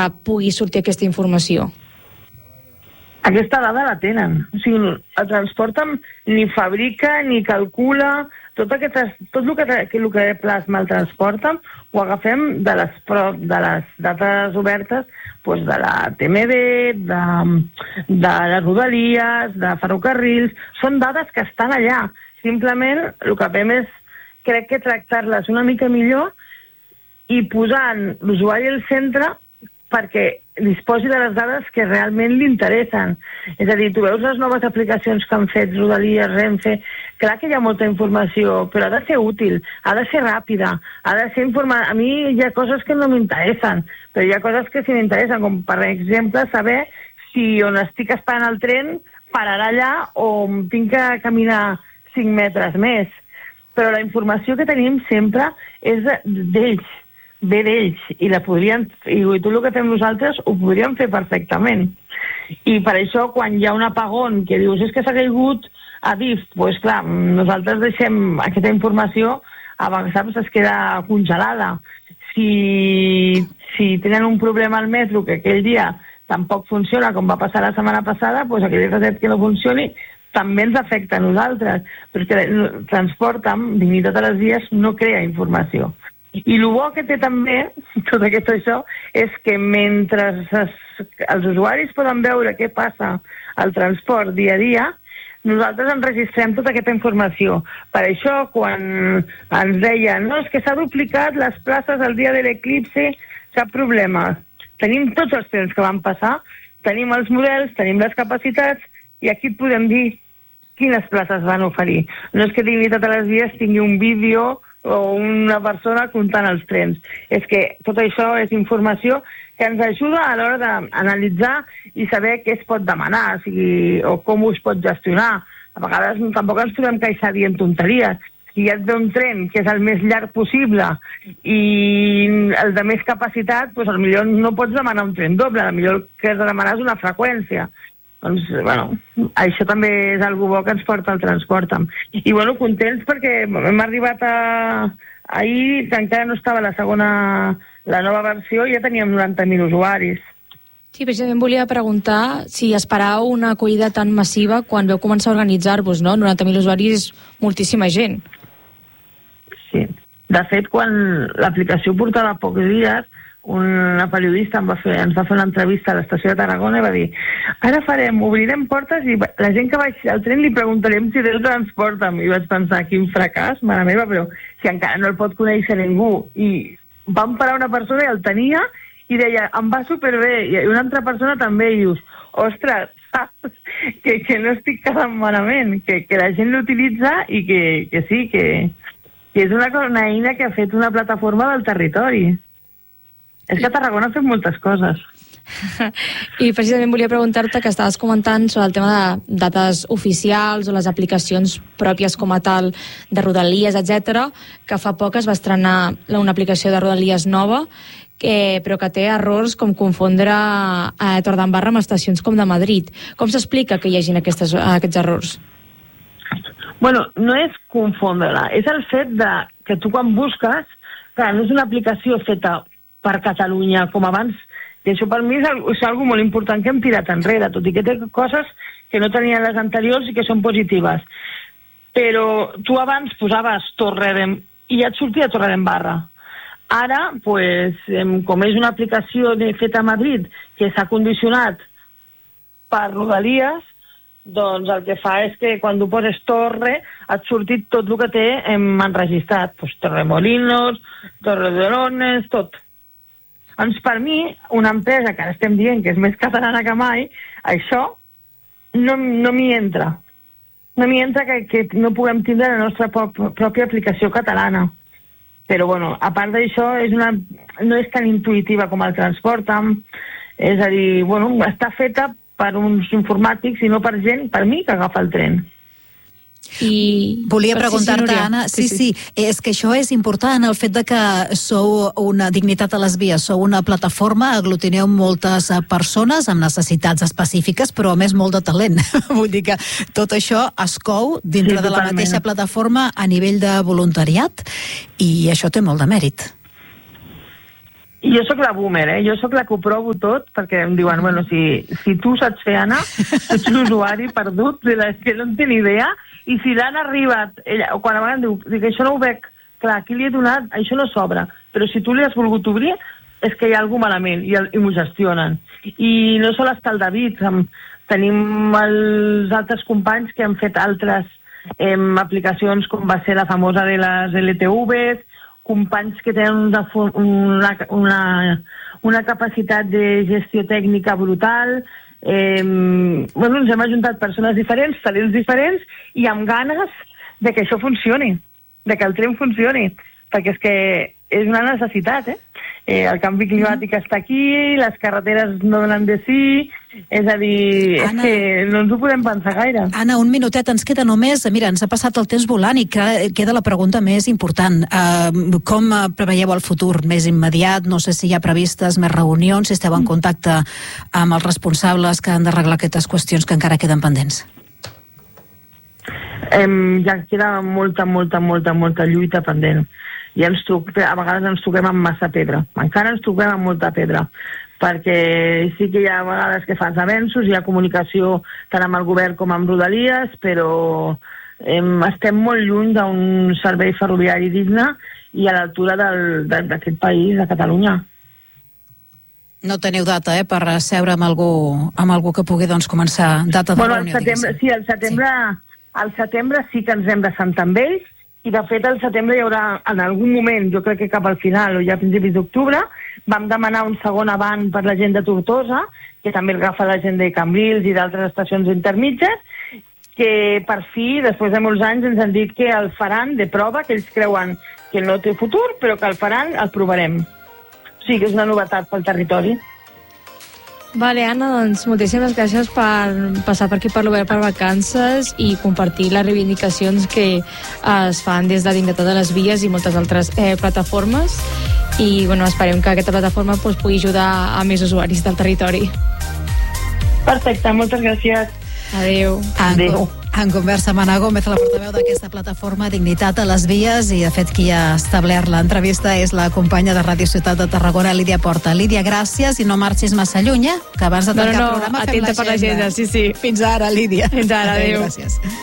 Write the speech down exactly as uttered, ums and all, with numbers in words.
pugui sortir aquesta informació? Aquesta dada la tenen. O sigui, el Transportam ni fabrica ni calcula tot, aquest, tot el, que, el que plasma el Transportam ho agafem de les, de les dates obertes, doncs de la T M B, de, de les Rodalies, de ferrocarrils. Són dades que estan allà. Simplement el que fem és, crec que tractar-les una mica millor i posant l'usuari al centre perquè disposi de les dades que realment li interessen. És a dir, tu veus les noves aplicacions que han fet Rodalies, Renfe, clar que hi ha molta informació, però ha de ser útil, ha de ser ràpida, ha de ser informada. A mi hi ha coses que no m'interessen, però hi ha coses que sí m'interessen, com per exemple saber si on estic esperant el tren pararà allà o tinc que caminar cinc metres més. Però la informació que tenim sempre és d'ells, ve d'ells, i la podrien, i tot el que fem nosaltres ho podríem fer perfectament. I per això, quan hi ha un apagón que dius és que s'ha caigut a D I F, doncs clar, nosaltres deixem aquesta informació, a vegades es queda congelada. Si, si tenen un problema al metro que aquell dia tampoc funciona, com va passar la setmana passada, doncs aquell reset que no funcioni també ens afecta a nosaltres, però és que el Transportam, dignitat a les vies, no crea informació. I el bo que té també, tot aquest això, és que mentre es, els usuaris poden veure què passa al transport dia a dia, nosaltres enregistrem tota aquesta informació. Per això, quan ens deien no, és que s'ha duplicat les places el dia de l'eclipse, cap problema. Tenim tots els trens que van passar, tenim els models, tenim les capacitats, i aquí et podem dir quines places van oferir. No és que Dignitat a les Vies tingui un vídeo o una persona comptant els trens. És que tot això és informació que ens ajuda a l'hora d'analitzar i saber què es pot demanar, o sigui, o com ho es pot gestionar. A vegades tampoc ens podem queixar dient tonteries. Si ja et ve un tren que és el més llarg possible i el de més capacitat, doncs potser no pots demanar un tren doble, potser el que has de demanar és una freqüència. Doncs, bueno, això també és algo bo que ens porta el Transportam. I, bueno, contents perquè hem arribat a... ahir, que encara no estava la segona, la nova versió, ja teníem noranta mil usuaris. Sí, precisament volia preguntar si esperàveu una acollida tan massiva quan vau començar a organitzar-vos, no? noranta mil usuaris és moltíssima gent. Sí. De fet, quan l'aplicació portava pocs dies, una periodista em va fer, ens va fer una entrevista a l'estació de Tarragona i va dir ara farem, obrirem portes i la gent que baixi al tren li preguntarem si el Transportam. I vaig pensar, quin fracàs, mare meva, però si encara no el pot conèixer ningú. I vam parar una persona i el tenia i deia, em va superbé, i una altra persona també, i dius, ostres, saps? Que, que no estic quedant malament, que, que la gent l'utilitza i que, que sí, que, que és una, una eina que ha fet una plataforma del territori. És que a Tarragona ha fet moltes coses. I precisament volia preguntar-te que estaves comentant sobre el tema de dates oficials o les aplicacions pròpies com a tal de Rodalies, etcètera, que fa poc es va estrenar una aplicació de Rodalies nova, que, però que té errors com confondre a Torredembarra amb estacions com de Madrid. Com s'explica que hi hagin aquestes, aquests errors? Bueno, no és confondre-la, és el fet de que tu quan busques, clar, no és una aplicació feta per Catalunya, com abans, i això per mi és, és algo molt important que hem tirat enrere, tot i que té coses que no tenien les anteriors i que són positives. Però tu abans posaves Torredem i ja et sortia Torredembarra. Ara, pues, com és una aplicació feta a Madrid que s'ha condicionat per Rodalies, doncs el que fa és que quan tu poses Torre et sortit tot el que té hem enregistrat, pues, Torremolinos, Torredolones, tot. Doncs per mi, una empresa que ara estem dient que és més catalana que mai, això no, no m'hi entra. No m'hi entra que, que no puguem tindre la nostra prop, pròpia aplicació catalana. Però, bueno, a part d'això, és una, no és tan intuïtiva com el Transportam. És a dir, bueno, està feta per uns informàtics i no per gent, per mi, que agafa el tren. I... Volia preguntar-te, sí, sí, Anna, sí, sí, sí, és que això és important, el fet de que sou una Dignitat a les Vies, sou una plataforma, aglutineu moltes persones amb necessitats específiques, però a més molt de talent. Vull dir que tot això es cou dintre sí, de la mateixa plataforma a nivell de voluntariat i això té molt de mèrit. I jo sóc la boomer, eh? Jo sóc la que ho provo tot, perquè em diuen, bueno, si, si tu saps fer, Anna, ets l'usuari perdut, de la que no en té ni idea, i si l'han arribat, ella, o quan a vegades diu, dic, això no ho veig, clar, aquí li he donat, això no s'obre, però si tu li has volgut obrir, és que hi ha alguna malament, i, el, i m'ho gestionen. I no sol estar el David, amb, tenim els altres companys que han fet altres eh, aplicacions, com va ser la famosa de les L T Vs, companys que tenen una, una, una, una capacitat de gestió tècnica brutal. Eh, bueno, ens hem ajuntat persones diferents, talents diferents, i amb ganes de que això funcioni, de que el tren funcioni, perquè és que és una necessitat, eh? Eh, el canvi climàtic està aquí, les carreteres no donen de sí, és a dir, Anna, és que no ens ho podem pensar gaire. Anna, un minutet, ens queda només, mira, ens ha passat el temps volant i que queda la pregunta més important. Uh, com preveieu el futur més immediat? No sé si hi ha previstes més reunions, si esteu en contacte amb els responsables que han d'arreglar aquestes qüestions que encara queden pendents. Um, ja queda molta, molta, molta, molta lluita pendent. I ens truc, a vegades ens toquem amb massa pedra. Encara ens toquem amb molta pedra, perquè sí que hi ha vegades que fan avenços, hi ha comunicació tant amb el govern com amb Rodalies, però eh, estem molt lluny d'un servei ferroviari digne i a l'altura d'aquest país, de Catalunya. No teniu data, eh, per seure amb algú, amb algú que pugui, doncs, començar data de bueno, reunió, setembre, sí, al setembre, sí. al setembre sí que ens hem de sentar amb ells, i de fet al setembre hi haurà en algun moment, jo crec que cap al final o ja a principis d'octubre, vam demanar un segon avant per la gent de Tortosa, que també agafa la gent de Cambrils i d'altres estacions intermitges, que per fi, després de molts anys, ens han dit que el faran de prova, que ells creuen que no té futur, però que el faran, el provarem. O sigui que és una novetat pel territori. Vale, Anna, doncs moltíssimes gràcies per passar per aquí per l'Obert per Vacances i compartir les reivindicacions que es fan des de Dignitat de les Vies i moltes altres eh, plataformes, i bueno, esperem que aquesta plataforma pues, pugui ajudar a més usuaris del territori. Perfecte, moltes gràcies. Adéu. Adéu. En conversa amb Anna Gómez, la portaveu d'aquesta plataforma Dignitat a les Vies, i de fet qui ha establert l'entrevista és la companya de Ràdio Ciutat de Tarragona, Lídia Porta. Lídia, gràcies, i no marxis massa lluny, eh? Que abans de tancar no, no, el programa fem atenta per l'agenda, sí, sí. Fins ara, Lídia. Fins ara, adéu. Gràcies.